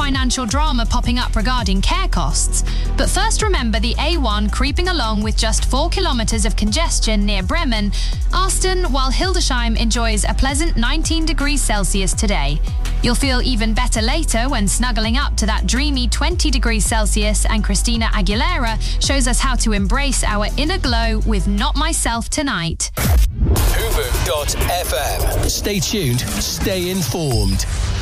financial drama popping up regarding care costs. But first remember the A1 creeping along with just 4 kilometres of congestion near Bremen. Arsten, while Hildesheim enjoys a pleasant 19 degrees Celsius today. You'll feel even better later when snuggling up to that dreamy 20 degrees Celsius, and Christina Aguilera shows us how to embrace our inner glow with Not Myself Tonight. Fubu.fm. Stay tuned, stay informed.